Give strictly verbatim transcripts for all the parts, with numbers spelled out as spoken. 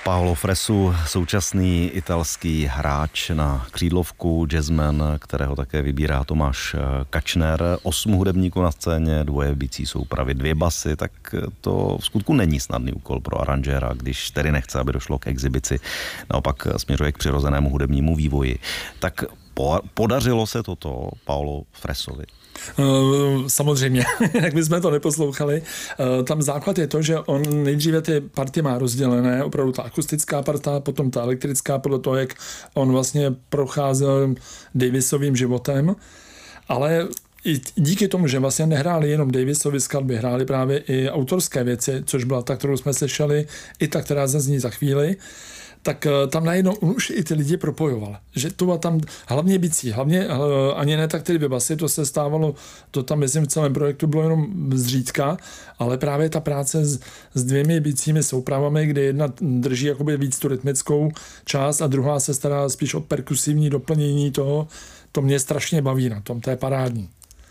Paolo Fresu, současný italský hráč na křídlovku, jazzman, kterého také vybírá Tomáš Kačner. Osm hudebníků na scéně, dvoje bicí soupravy, dvě basy, tak to v skutku není snadný úkol pro aranžéra, když tedy nechce, aby došlo k exibici. Naopak směřuje k přirozenému hudebnímu vývoji. Tak podařilo se toto Paolo Fresovi? Samozřejmě, jak my jsme to neposlouchali. Tam základ je to, že on nejdříve ty party má rozdělené, opravdu ta akustická parta, potom ta elektrická, podle toho, jak on vlastně procházel Davisovým životem, ale i díky tomu, že vlastně nehráli jenom Davisovy skladby, hráli právě i autorské věci, což byla ta, kterou jsme slyšeli, i ta, která zazní za chvíli, tak tam najednou už i ty lidi propojoval. Že to byla tam hlavně bicí, hlavně ani ne tak ty dvě basy, to se stávalo, to tam myslím v celém projektu bylo jenom zřídka, ale právě ta práce s, s dvěmi bicími soupravami, kde jedna drží jakoby víc tu rytmickou část a druhá se stará spíš o perkusivní doplnění toho, to mě strašně baví na tom, to je parádní.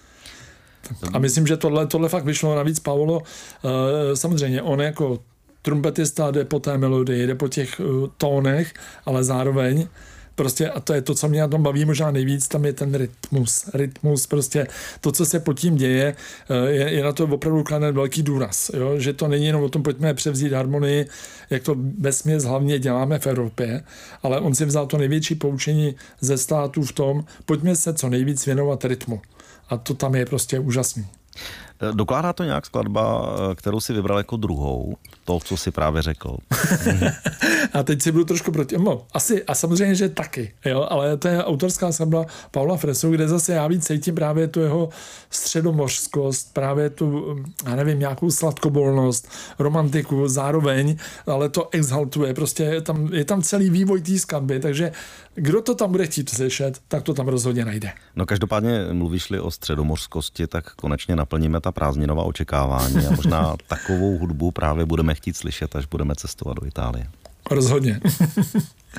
A myslím, že tohle, tohle fakt vyšlo. Navíc Paolo, samozřejmě on jako trumpetista jde po té melodii, jde po těch uh, tónech, ale zároveň prostě, a to je to, co mě na tom baví možná nejvíc, tam je ten rytmus. Rytmus, prostě to, co se pod tím děje, je, je na to opravdu kladen velký důraz. Jo? Že to není jenom o tom, pojďme převzít harmonii, jak to vesměs hlavně děláme v Evropě, ale on si vzal to největší poučení ze států v tom, pojďme se co nejvíc věnovat rytmu. A to tam je prostě úžasný. Dokládá to nějak skladba, kterou si vybral jako druhou? To, co si právě řekl. A teď si budu trošku proti... No, asi, a samozřejmě, že taky, jo, ale to je autorská skladba Paula Fresu, kde zase já víc cítím právě tu jeho středomořskost, právě tu, já nevím, nějakou sladkobolnost, romantiku zároveň, ale to exaltuje, prostě je tam, je tam celý vývoj té skladby, takže kdo to tam bude chtít slyšet, tak to tam rozhodně najde. No každopádně mluvíš-li o středomořskosti, tak konečně naplníme ta prázdninová očekávání a možná takovou hudbu právě budeme chtít slyšet, až budeme cestovat do Itálie. Rozhodně.